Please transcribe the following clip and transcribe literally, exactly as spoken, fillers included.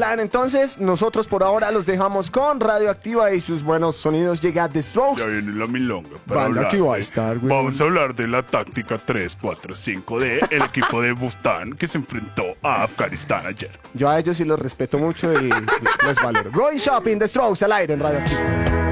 plan. Entonces, nosotros por ahora los dejamos con Radioactiva y sus buenos sonidos. Llega The Strokes. Ya viene la milonga. Para Banda hablar que va a de- estar, güey. Vamos a hablar de la táctica tres cuatro cinco de el equipo de Bustán que se enfrentó a Afganistán ayer. Yo a ellos sí los respeto mucho y los valoro. Going Shopping, The Strokes al aire en Radioactiva.